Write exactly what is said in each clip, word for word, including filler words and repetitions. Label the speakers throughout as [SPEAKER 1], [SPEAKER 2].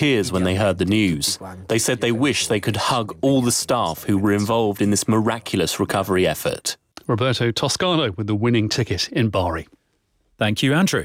[SPEAKER 1] tears when they heard the news. They said they wish they could hug all the staff who were involved in this miraculous recovery effort.
[SPEAKER 2] Roberto Toscano with the winning ticket in Bari.
[SPEAKER 3] Thank you, Andrew.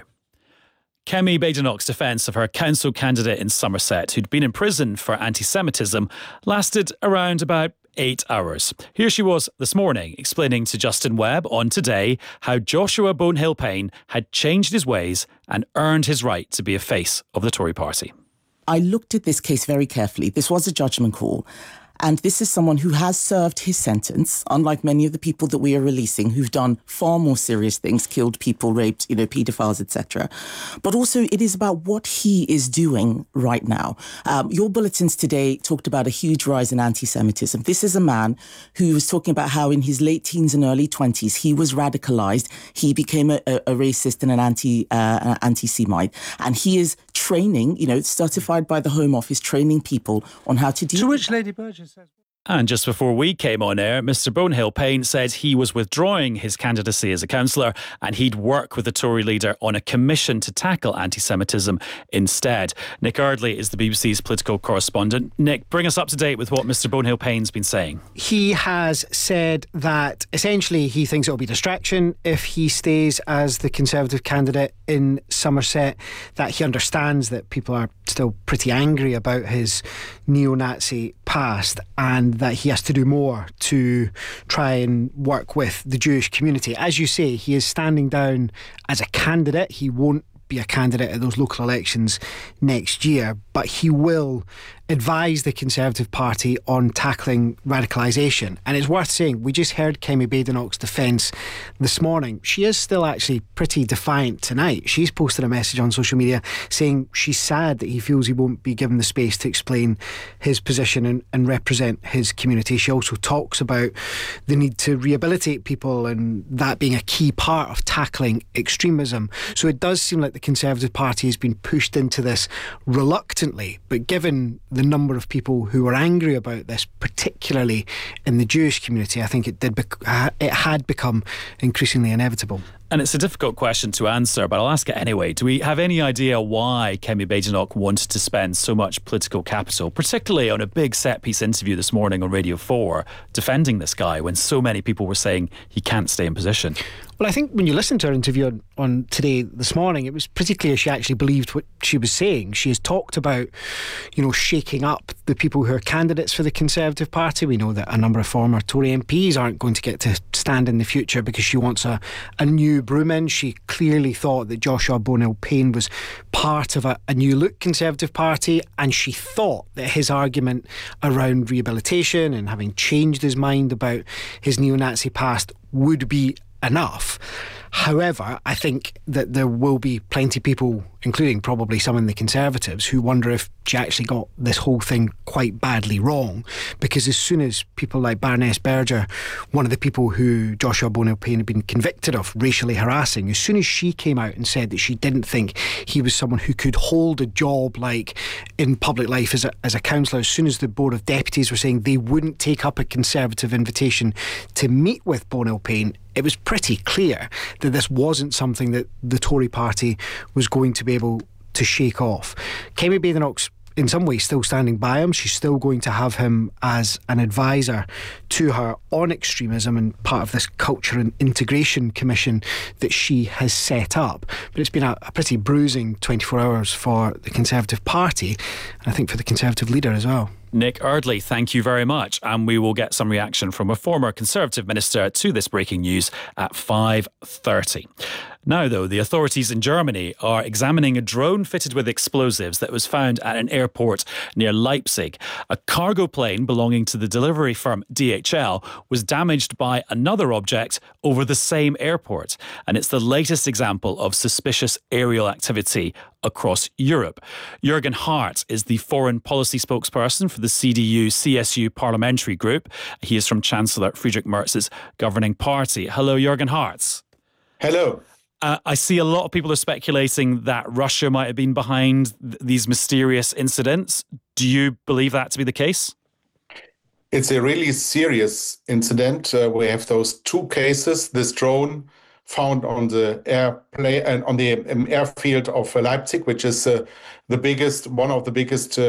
[SPEAKER 3] Kemi Badenoch's defence of her council candidate in Somerset, who'd been in prison for anti-Semitism, lasted around about eight hours. Here she was this morning explaining to Justin Webb on Today how Joshua Bonehill Payne had changed his ways and earned his right to be a face of the Tory party.
[SPEAKER 4] I looked at this case very carefully. This was a judgment call. And this is someone who has served his sentence, unlike many of the people that we are releasing who've done far more serious things, killed people, raped, you know, paedophiles, et cetera. But also it is about what he is doing right now. Um, your bulletins today talked about a huge rise in anti-Semitism. This is a man who was talking about how in his late teens and early twenties, he was radicalized. He became a, a racist and an anti, uh, anti-Semite. And he is training, you know, certified by the Home Office, training people on how to deal.
[SPEAKER 5] To which Lady Burgess says.
[SPEAKER 3] And just before we came on air, Mr Bonehill Payne said he was withdrawing his candidacy as a councillor and he'd work with the Tory leader on a commission to tackle anti-Semitism instead. Nick Ardley is the B B C's political correspondent. Nick, bring us up to date with what Mr Bonehill Payne's been saying.
[SPEAKER 5] He has said that essentially he thinks it'll be distraction if he stays as the Conservative candidate in Somerset, that he understands that people are still pretty angry about his neo-Nazi past and that he has to do more to try and work with the Jewish community. As you say, he is standing down as a candidate. He won't be a candidate at those local elections next year, but he will advise the Conservative Party on tackling radicalisation. And it's worth saying, we just heard Kemi Badenoch's defence this morning. She is still actually pretty defiant tonight. She's posted a message on social media saying she's sad that he feels he won't be given the space to explain his position and, and represent his community. She also talks about the need to rehabilitate people and that being a key part of tackling extremism. So it does seem like the Conservative Party has been pushed into this reluctantly, but given the number of people who are angry about this, particularly in the Jewish community, I think it did bec- it had become increasingly inevitable.
[SPEAKER 3] And it's a difficult question to answer, but I'll ask it anyway. Do we have any idea why Kemi Badenoch wanted to spend so much political capital, particularly on a big set-piece interview this morning on Radio four, defending this guy when so many people were saying he can't stay in position?
[SPEAKER 5] Well, I think when you listened to her interview on, on Today this morning, it was pretty clear she actually believed what she was saying. She has talked about, you know, shaking up the people who are candidates for the Conservative Party. We know that a number of former Tory M Ps aren't going to get to stand in the future because she wants a, a new broom in. She clearly thought that Joshua Bonehill Payne was part of a, a new look Conservative Party, and she thought that his argument around rehabilitation and having changed his mind about his neo-Nazi past would be enough. However, I think that there will be plenty of people, including probably some in the Conservatives, who wonder if she actually got this whole thing quite badly wrong, because as soon as people like Baroness Berger, one of the people who Joshua Bonehill Payne had been convicted of racially harassing, as soon as she came out and said that she didn't think he was someone who could hold a job like in public life as a, as a councillor, as soon as the Board of Deputies were saying they wouldn't take up a Conservative invitation to meet with Bonehill Payne, it was pretty clear that this wasn't something that the Tory party was going to be able to shake off. Kemi Badenoch's in some ways still standing by him. She's still going to have him as an advisor to her on extremism and part of this Culture and Integration Commission that she has set up. But it's been a, a pretty bruising twenty-four hours for the Conservative Party, and I think for the Conservative leader as well.
[SPEAKER 3] Nick Ardley, thank you very much. And we will get some reaction from a former Conservative minister to this breaking news at five thirty. Now, though, the authorities in Germany are examining a drone fitted with explosives that was found at an airport near Leipzig. A cargo plane belonging to the delivery firm D H L was damaged by another object over the same airport. And it's the latest example of suspicious aerial activity across Europe. Jürgen Hart is the foreign policy spokesperson for the C D U C S U parliamentary group. He is from Chancellor Friedrich Merz's governing party. Hello, Jürgen Hart.
[SPEAKER 6] Hello.
[SPEAKER 3] Uh, I see a lot of people are speculating that Russia might have been behind th- these mysterious incidents. Do you believe that to be the case?
[SPEAKER 6] It's a really serious incident. Uh, we have those two cases. This drone found on the airplane and on the um, airfield of Leipzig, which is uh, the biggest, one of the biggest uh,